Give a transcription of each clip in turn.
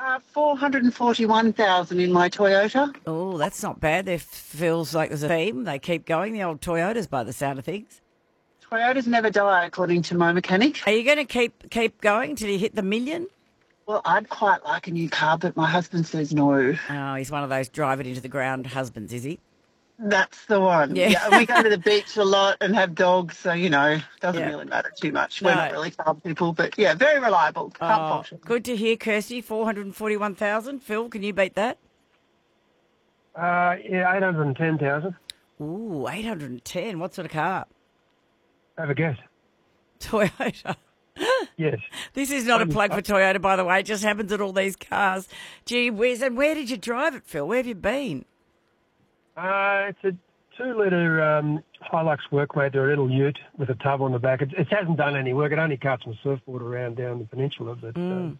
441,000 in my Toyota. Oh, that's not bad. There feels like there's a theme. They keep going, the old Toyotas, by the sound of things. Toyotas never die, according to my mechanic. Are you going to keep going till you hit the million? Well, I'd quite like a new car, but my husband says no. Oh, he's one of those drive it into the ground husbands, is he? That's the one. Yeah. Yeah, and we go to the beach a lot and have dogs, so, doesn't Yeah. really matter too much. We're No. not really car people, but yeah, very reliable. Can't Oh, fault it. good to hear, Kirsty. 441,000. Phil, can you beat that? Yeah, 810,000. Ooh, 810. What sort of car? Have a guess. Toyota. Yes. This is not a plug for Toyota, by the way. It just happens at all these cars. Gee whiz. And where did you drive it, Phil? Where have you been? It's a 2-litre Hilux Workmate, or a little ute with a tub on the back. It hasn't done any work. It only cuts my surfboard around down the peninsula. But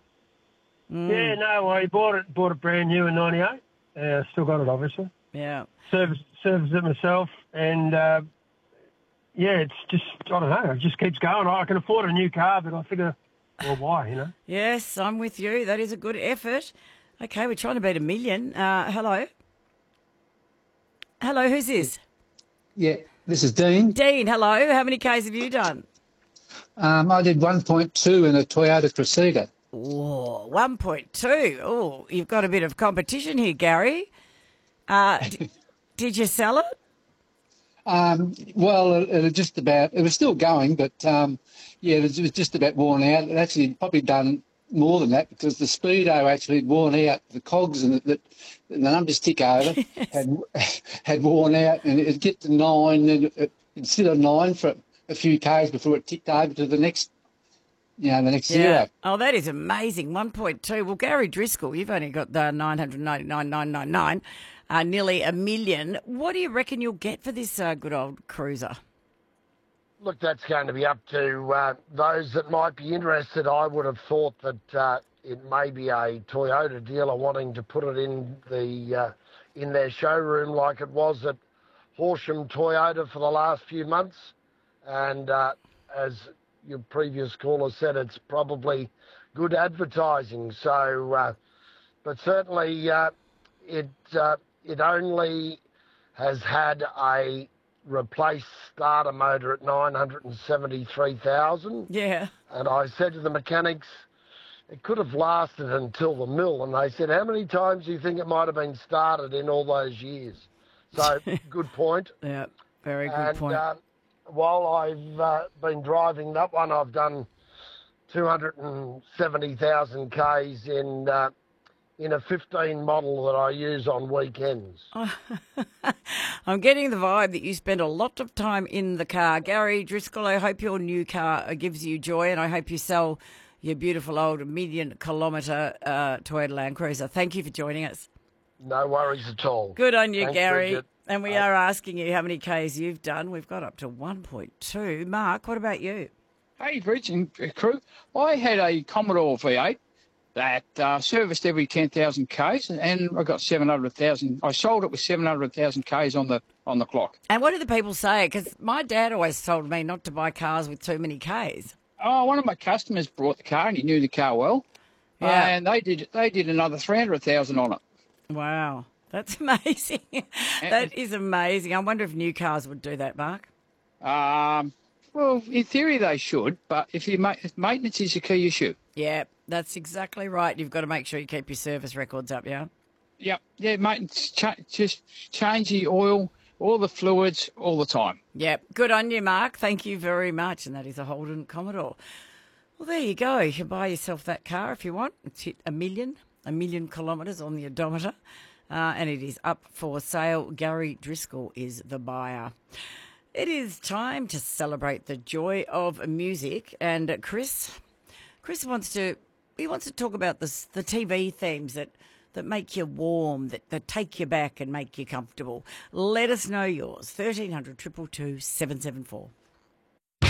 yeah, no, I bought it brand new in '98. Still got it, obviously. Yeah. Serviced it myself, and yeah, it's just, I don't know, it just keeps going. I can afford a new car, but I figure, well, why? Yes, I'm with you. That is a good effort. Okay, we're trying to beat a million. Hello. Hello, who's this? Yeah, this is Dean. Dean, hello. How many Ks have you done? I did 1.2 in a Toyota Cressida. Oh, 1.2. Oh, you've got a bit of competition here, Gary. Did you sell it? Well, it was still going, but yeah, it was just about worn out. It actually probably done more than that because the speedo actually had worn out. The cogs and the numbers tick over had worn out, and it'd get to 9, and instead of 9 for a few Ks before it ticked over to the next, the next zero. Oh, that is amazing. 1.2. Well, Gary Driscoll, you've only got the 999,999, nearly a million. What do you reckon you'll get for this good old cruiser? Look, that's going to be up to those that might be interested. I would have thought that it may be a Toyota dealer wanting to put it in their showroom like it was at Horsham Toyota for the last few months. And as your previous caller said, it's probably good advertising. So, but certainly it only has had a replaced starter motor at 973,000. Yeah. And I said to the mechanics, it could have lasted until the mill. And they said, how many times do you think it might have been started in all those years? So, good point. Yeah, very good point. While I've been driving that one, I've done 270,000 Ks in a 15 model that I use on weekends. I'm getting the vibe that you spend a lot of time in the car. Gary Driscoll, I hope your new car gives you joy, and I hope you sell your beautiful old 1 million kilometre Toyota Land Cruiser. Thank you for joining us. No worries at all. Good on you, Thanks, Gary. Bridget. And we are asking you how many Ks you've done. We've got up to 1.2. Mark, what about you? Hey, Rich and crew. I had a Commodore V8 that serviced every 10,000 Ks, and I got 700,000. I sold it with 700,000 Ks on the clock. And what do the people say? Because my dad always told me not to buy cars with too many Ks. Oh, one of my customers brought the car, and he knew the car well. Yeah. And they did another 300,000 on it. Wow. That's amazing. That is amazing. I wonder if new cars would do that, Mark. Well, in theory they should, but if maintenance is the key, you should. Yeah, that's exactly right. You've got to make sure you keep your service records up, yeah? Yep. Yeah, maintenance, just change the oil, all the fluids, all the time. Yep. Good on you, Mark. Thank you very much. And that is a Holden Commodore. Well, there you go. You can buy yourself that car if you want. It's hit a million kilometres on the odometer. And it is up for sale. Gary Driscoll is the buyer. It is time to celebrate the joy of music. And Chris wants to talk about the TV themes that make you warm, that take you back and make you comfortable. Let us know yours. 1300 222 774.